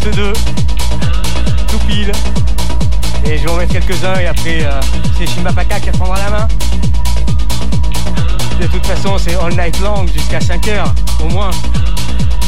22, tout pile. Et je vais en mettre quelques-uns et après c'est Shimapaka qui prendra la main. De toute façon c'est all night long jusqu'à 5h au moins.